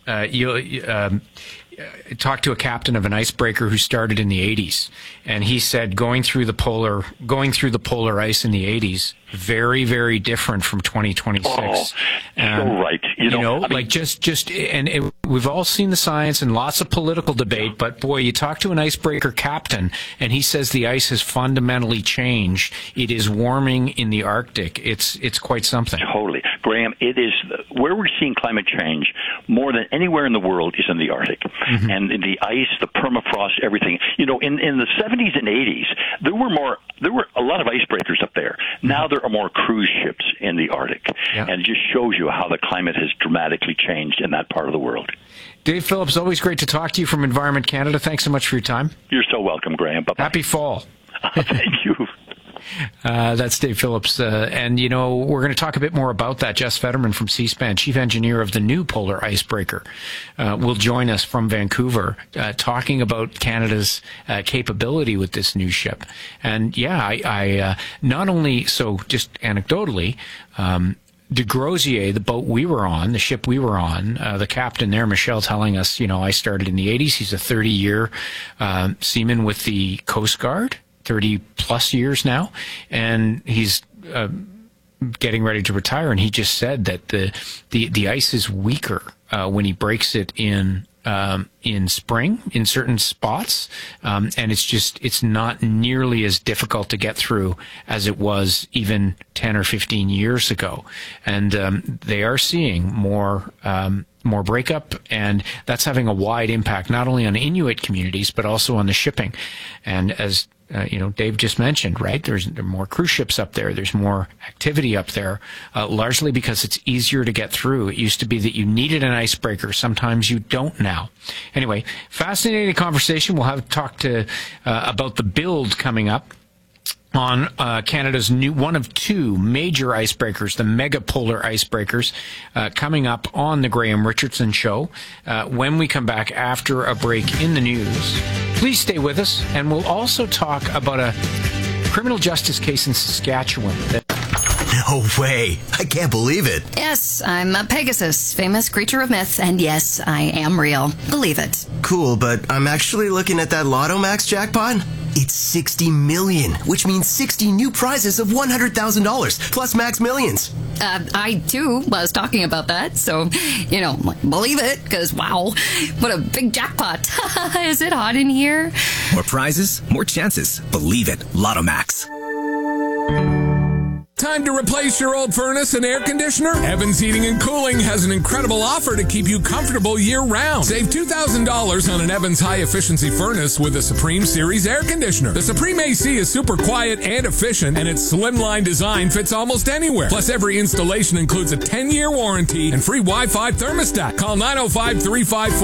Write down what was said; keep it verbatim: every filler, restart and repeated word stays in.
uh, you um, talked to a captain of an icebreaker who started in the eighties, and he said going through the polar going through the polar ice in the eighties, very, very different from twenty twenty-six. Oh, um, so right. You know, you know I mean, like just, just, and it, we've all seen the science and lots of political debate, but boy, you talk to an icebreaker captain and he says the ice has fundamentally changed. It is warming in the Arctic. It's, it's quite something. Totally. Graham, it is where we're seeing climate change more than anywhere in the world is in the Arctic. Mm-hmm. And in the ice, the permafrost, everything. You know, in, in the seventies and eighties, there were more, there were a lot of icebreakers up there. Mm-hmm. Now there are more cruise ships in the Arctic. Yeah. And it just shows you how the climate has dramatically changed in that part of the world. Dave Phillips, always great to talk to you from Environment Canada. Thanks so much for your time. You're so welcome, Graham. Bye-bye. Happy fall. Thank you. Uh, that's Dave Phillips. Uh, and, you know, we're going to talk a bit more about that. Jess Fetterman from C-SPAN, chief engineer of the new polar icebreaker, uh, will join us from Vancouver, uh, talking about Canada's uh, capability with this new ship. And, yeah, I, I uh, not only, so just anecdotally, um, de Grozier, the boat we were on, the ship we were on, uh, the captain there, Michelle, telling us, you know, I started in the eighties. He's a thirty-year uh, seaman with the Coast Guard. thirty plus years now, and he's uh, getting ready to retire. And he just said that the the, the ice is weaker uh, when he breaks it in um, in spring in certain spots, um, and it's just it's not nearly as difficult to get through as it was even ten or fifteen years ago. And um, they are seeing more. Um, more breakup, and that's having a wide impact not only on Inuit communities but also on the shipping. And as uh, you know, Dave just mentioned, right, there's there are more cruise ships up there, there's more activity up there, uh, largely because it's easier to get through. It used to be that you needed an icebreaker. Sometimes you don't now. Anyway, fascinating conversation. We'll have talk to uh, about the build coming up on uh, Canada's new one of two major icebreakers, the mega polar icebreakers, uh, coming up on the Graham Richardson Show uh, when we come back after a break in the news. Please stay with us, and we'll also talk about a criminal justice case in Saskatchewan that No way. I can't believe it. Yes, I'm a Pegasus, famous creature of myth, and yes, I am real. Believe it. Cool, but I'm actually looking at that Lotto Max jackpot. It's sixty million, which means sixty new prizes of one hundred thousand dollars, plus Max Millions. Uh, I, too, was talking about that, so, you know, believe it, because, wow, what a big jackpot. Is it hot in here? More prizes, more chances. Believe it. Lotto Max. Time to replace your old furnace and air conditioner? Evans Heating and Cooling has an incredible offer to keep you comfortable year-round. Save two thousand dollars on an Evans high-efficiency furnace with a Supreme Series air conditioner. The Supreme A C is super quiet and efficient, and its slimline design fits almost anywhere. Plus, every installation includes a ten-year warranty and free Wi-Fi thermostat. Call nine oh five, three five four